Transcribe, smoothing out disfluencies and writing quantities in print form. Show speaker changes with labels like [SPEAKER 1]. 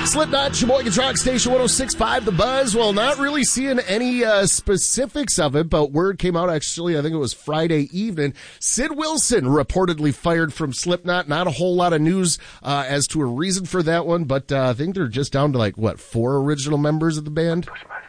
[SPEAKER 1] Slipknot, Sheboygan Rock Station 106.5, The Buzz. Well, not really seeing any specifics of it, but word came out actually, I think it was Friday evening. Sid Wilson reportedly fired from Slipknot. Not a whole lot of news as to a reason for that one, but I think they're just down to 4 original members of the band.
[SPEAKER 2] Push my